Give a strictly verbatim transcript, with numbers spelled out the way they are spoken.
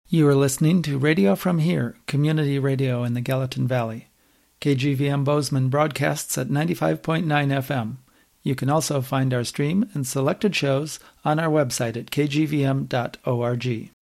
You are listening to Radio From Here, community radio in the Gallatin Valley. K G V M Bozeman broadcasts at ninety-five point nine F M. You can also find our stream and selected shows on our website at k g v m dot org.